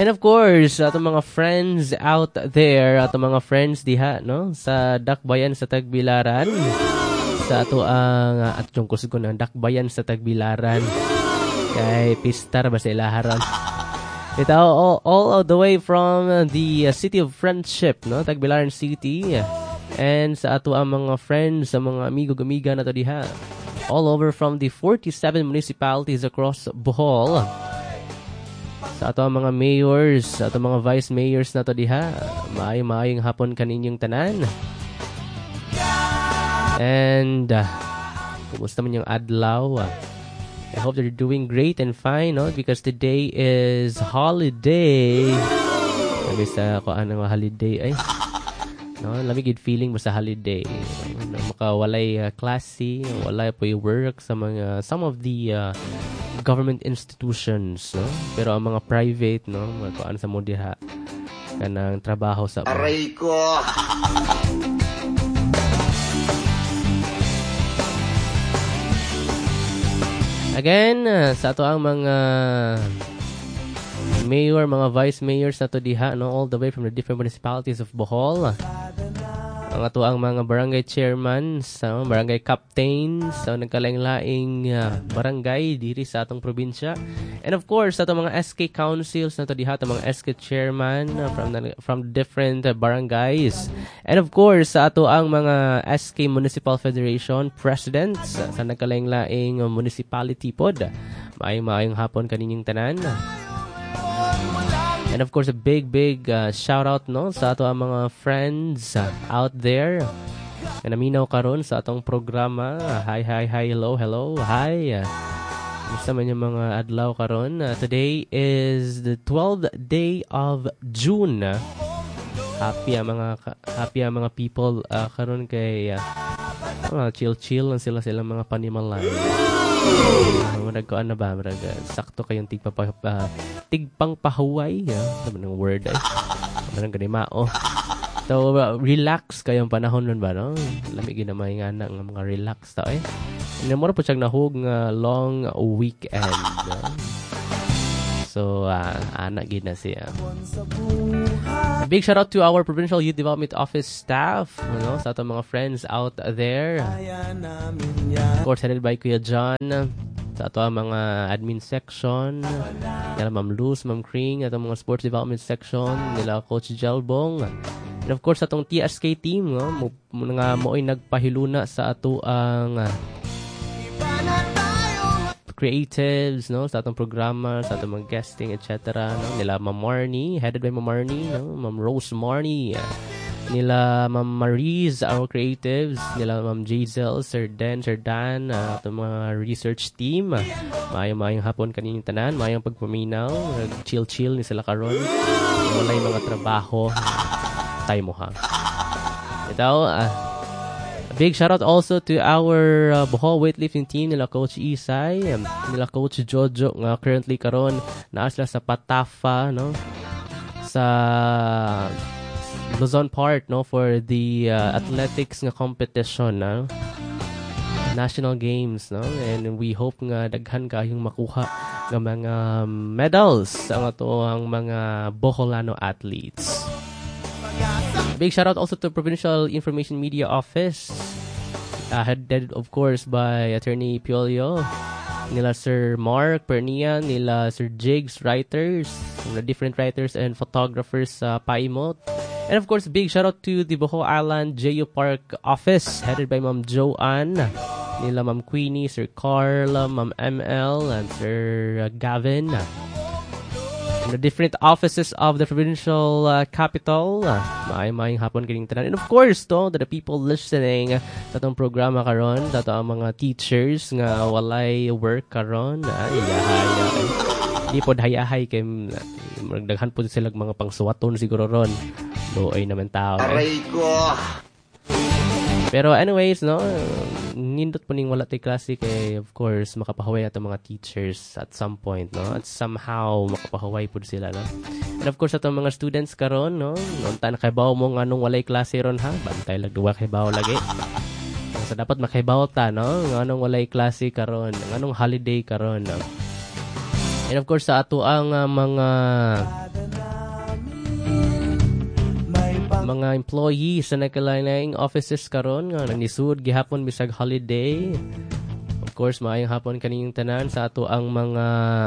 And of course, atong mga friends out there, atong mga friends diha, no? Sa Dakbayan sa Tagbilaran. Sa ato ang at yung kusog ko ng Dakbayan sa Tagbilaran. Kay Pistar ba sa ilaharan. Ito all the way from the city of Friendship, no? Tagbilaran City. And sa ato ang mga friends, sa mga amigo-amiga na to diha. All over from the 47 municipalities across Bohol. Sa ato ang mga mayors, sa ato mga vice mayors na to diha, maayong hapon kaninyong tanan. And kumusta man yung adlaw? I hope you're doing great and fine, no? Because today is holiday. Sabi sa ko anong holiday ay. No, lamig feeling mo sa holiday. Makawalay klase, walay po yung work sa mga some of the government institutions, no? Pero ang mga private, no, magkuan sa mo diha kanang trabaho sa aray ko. Again, sa ato ang mga mayor, mga vice mayors na to diha, no, all the way from the different municipalities of Bohol. Ang ato ang mga barangay chairman, so barangay captains, so nagkalaing-laing barangay diri sa atong probinsya. And of course, sa atong mga SK councils na to diha, atong mga SK chairman from different barangays. And of course, sa ato ang mga SK Municipal Federation presidents sa nagkalaing-laing municipality pod. Maayong hapon kaninyong tanan. And of course, a big shout out, no, sa ato ang mga friends out there na naminaw karon sa atong programa. Hi, hello, hi. Gusto man yung mga adlaw karon. Today is the 12th day of June. Happy ang mga people karon kay chill lang sila mga panimalay. Nagkuan na ba? Sakto kayong tigpang pahuway. Ano ng word ay? Ano ng ganimao? So, relax kayong panahon nun ba, no? Lamig ginamay nga ng mga relax tao eh. Inamura po siyang nahug long weekend. No? So, anak gina siya. Big shout out to our Provincial Youth Development Office staff, sa atong mga friends out there. Of course, headed by Kuya John. Sa ato ang mga admin section, nila Ma'am Luz, Ma'am Kring, atong mga sports development section, nila Coach Jelbong. And of course, atong TSK team, mga mo'y nagpahiluna sa ato ang creatives, no, sa atong programa, sa atong mga guesting, etc. No? Nila Ma'am Marnie, headed by Ma'am Marnie, no? Ma'am Rose Marnie, nila Ma'am Maries, our creatives, nila Ma'am Jazel, Sir Dan, atong mga research team. Maayong hapon kaninyong tanan, maayong pagpaminaw, chill ni sila karon. Walay mga trabaho, tayo mo ha. Ito, big shout out also to our Bohol weightlifting team, nila Coach Isay, nila Coach Jojo nga currently karon naa sila sa Patafa, no, sa Luzon part, no, for the athletics nga competition, no, national games, no, and we hope nga daghan kayong makuha nga mga medals ang ato ang mga Boholano athletes. Big shout out also to Provincial Information Media Office, headed of course by Attorney Piolio, nila Sir Mark Pernia, nila Sir Jigs writers, the different writers and photographers sa Paimot. And of course, big shout out to the Bohol Island Geo Park Office, headed by Ma'am Joanne, nila Ma'am Queenie, Sir Carl, Ma'am ML, and Sir Gavin. The different offices of the provincial capital, maayong hapon kining tanan. And of course, to the people listening sa itong programa karon, sa itong mga teachers nga walay work karon, di po hayahay kay magdaghan po sila mga pangsuwaton siguro ron. Doay naman tao. Aray ko! Pero anyways, no, nindot po ning wala tay klase kay of course makapahuway ato mga teachers at some point, no, at somehow makapahuway pud sila, no. And of course ato mga students karon, no, unta na kaybaw mo nganong walay klase ron ha, bantay lag duwa kaybaw lagi. So dapat makaybaw ta, no, nganong walay klase karon, nganong holiday karon, no. And of course sa ato ang mga employees sa nakalain-laing offices karon nga nagnisud gihapon bisag holiday. Of course, maayong hapon kaning tanan sa ato ang mga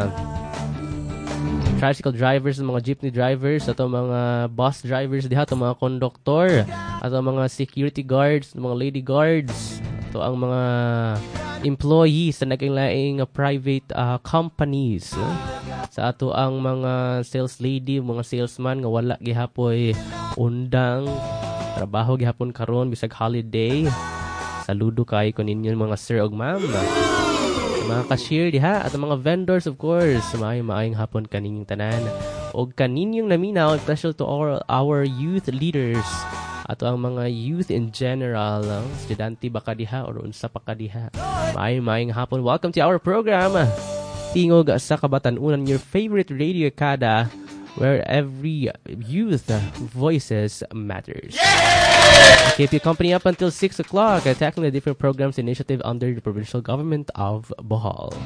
tricycle drivers, mga jeepney drivers, ato mga bus drivers diha, ato mga conductor, ato mga security guards, mga lady guards, ato ang mga employees sa nakalaing private companies. Sa ato ang mga sales lady, mga salesman nga wala gihapoy undang trabaho gihapon karon bisag holiday. Saludo kay ko ninyo mga sir ug ma'am. Mga cashier diha at mga vendors of course. Maayong hapon kaninyong tanan. Og kaninyong naminaw special to our youth leaders. Ato ang mga youth in general, estudyante ba ka diha or unsa pa ka diha. Maayong hapon. Welcome to our program. Tingog sa Kabatanunan, your favorite radio kada, where every youth voices matters. I keep you company up until 6 o'clock, tackling the different programs initiative under the provincial government of Bohol.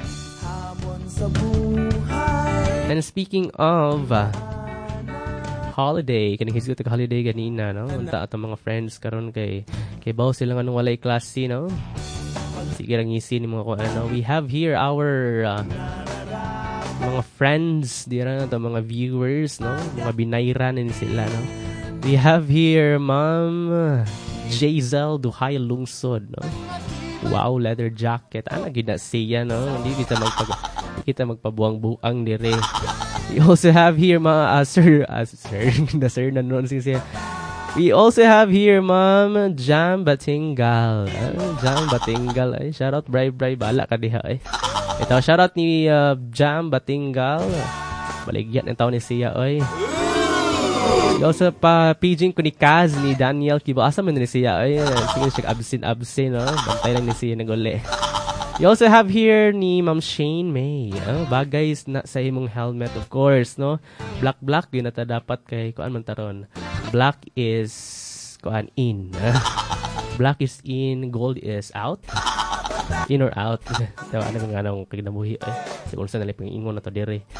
And speaking of holiday, kanihis ko holiday ganina, no? Unta atong mga friends karon kay baw sila nga nung walay klase, no? Sige lang isin mo ko ano. We have here our mga friends, dira na mga viewers, no? Mga binayranin sila, no? We have here Ma'am Jazel Duhay Lungsod, no? Wow, leather jacket. Ana gid na siya, no? Hindi kita magpabuang-buang dire. We also have here sir na noon siya. We also have here Ma'am Jam Batingal. Jam Batingal. Ay, shout out Bray bala ka diha ay. Ito, shout out ni Jam Batingal. Baligyan ng taon ni siya ay. We also paging ko ni Kaz ni Daniel Kibo. Asa man ni siya ay. Sige siya absent, no? Bantay lang ni siya naguli. We also have here ni Ma'am Shane May. Bagay na sa imong helmet of course, no? Black yun na ta dapat kay kuan man taron. Black is kuan in. Black is in, gold is out. In or out. Tawa ano nga nang kinabuhi ay. Siguro sa naliping ingon na to dire.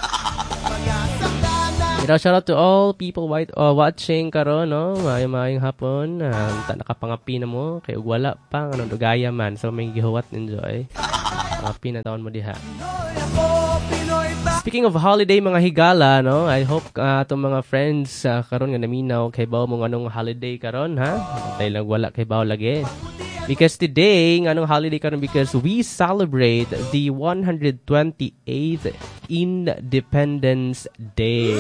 Shout out to all people watching karon, no? Maayong hapon. Nakapangapi na mo kay ug wala pa anong dugaya man. So may gihuwat enjoy. Happy na taon mo diha. Speaking of holiday mga higala, no? I hope itong mga friends karon nga naminaw kay bawo mo anong holiday karon, ha? Dahil lang wala kay bawo lagi. Because today, anong holiday karon because we celebrate the 128th Independence Day.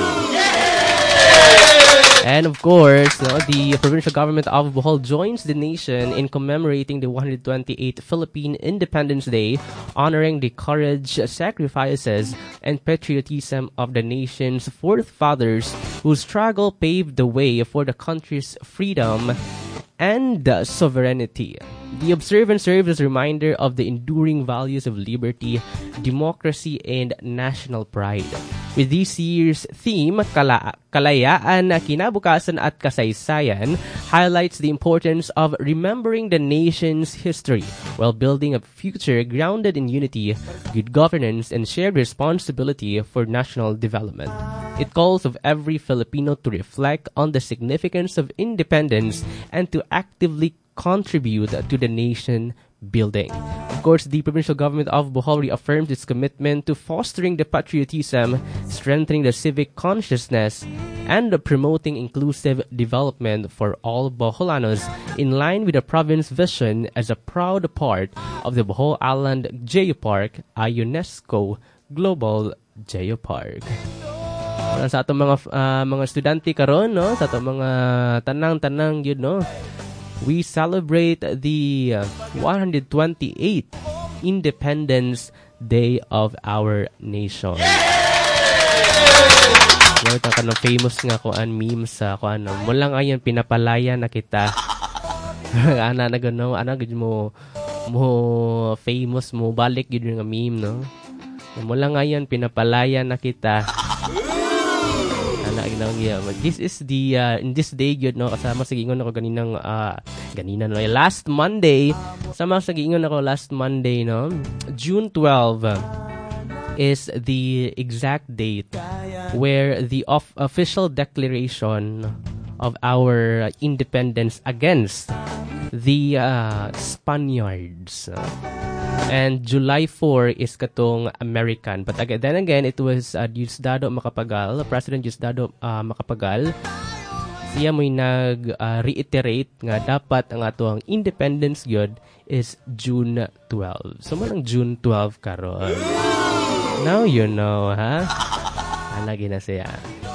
And of course, the provincial government of Bohol joins the nation in commemorating the 128th Philippine Independence Day, honoring the courage, sacrifices, and patriotism of the nation's forefathers whose struggle paved the way for the country's freedom and sovereignty. The observance serves as a reminder of the enduring values of liberty, democracy, and national pride. With this year's theme, Kalayaan, Kinabukasan at Kasaysayan, highlights the importance of remembering the nation's history while building a future grounded in unity, good governance, and shared responsibility for national development. It calls of every Filipino to reflect on the significance of independence and to actively contribute to the nation building. Of course, the provincial government of Bohol reaffirms its commitment to fostering the patriotism, strengthening the civic consciousness, and promoting inclusive development for all Boholanos in line with the province's vision as a proud part of the Bohol Island Geopark, a UNESCO Global Geopark. Sa atong mga estudyante karon, no, sa atong mga tanang yun, no, we celebrate the 128th Independence Day of our nation. Well, kanang famous nga kuan memes sa kuan, mula nga yan pinapalaya na kita. Ana na gano, gid mo famous mo balik gid nga meme, no. Mula nga yan pinapalaya na kita. This is the in this day yun, no, kasama sa gingon ako ganina no, last Monday, sama sa gingon ako last Monday, no, June 12. is the exact date where the official declaration of our independence against the Spaniards. And July 4 is katong American. But then again, it was Diosdado Macapagal, President Diosdado Macapagal. Siya mo'y nag-reiterate nga dapat ang atong independence yun is June 12. So, manang June 12 karon. Now you know, ha? Lagi na siya.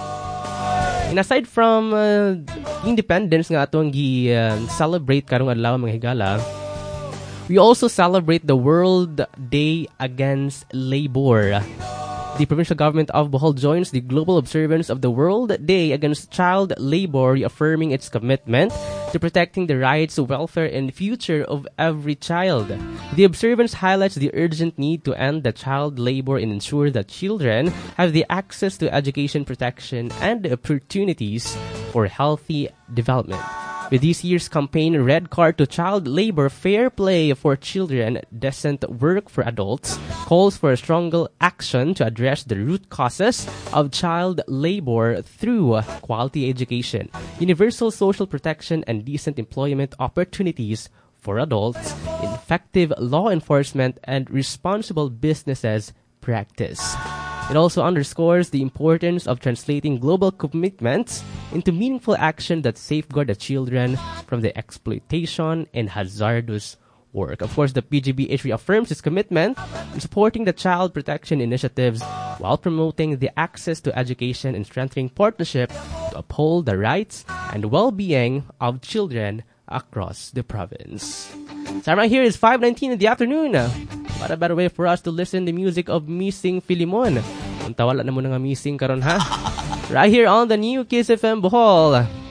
And aside from independence nga atong celebrate karong adlaw mga higala, we also celebrate the World Day Against Labor. The provincial government of Bohol joins the global observance of the World Day Against Child Labor, reaffirming its commitment to protecting the rights, welfare, and future of every child. The observance highlights the urgent need to end the child labor and ensure that children have the access to education, protection, and opportunities for healthy development. With this year's campaign, Red Card to Child Labor, Fair Play for Children, Decent Work for Adults, calls for a stronger action to address the root causes of child labor through quality education, universal social protection, and decent employment opportunities for adults, effective law enforcement, and responsible businesses practice. It also underscores the importance of translating global commitments into meaningful action that safeguard the children from the exploitation and hazardous work. Of course, the PGBH reaffirms its commitment in supporting the child protection initiatives while promoting the access to education and strengthening partnership to uphold the rights and well-being of children across the province. So right here is 5:19 in the afternoon. What a better way for us to listen to the music of Missing Filimon. Kung tawala na mo nga missing karon ha. Right here on the new Kiss FM Bohol.